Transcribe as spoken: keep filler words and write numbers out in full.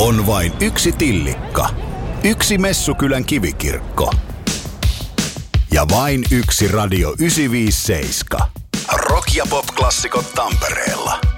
On vain yksi Tillikka, yksi Messukylän kivikirkko ja vain yksi Radio yhdeksänsataaviisikymmentäseitsemän. Rock- ja pop-klassikot Tampereella.